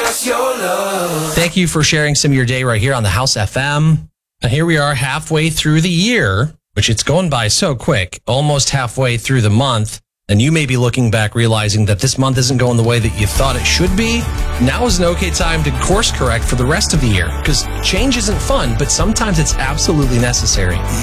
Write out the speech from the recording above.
us your love. Thank you for sharing some of your day right here on the House FM. And here we are halfway through the year, which it's going by so quick, almost halfway through the month. And you may be looking back realizing that this month isn't going the way that you thought it should be. Now is an okay time to course correct for the rest of the year, because change isn't fun, but sometimes it's absolutely necessary.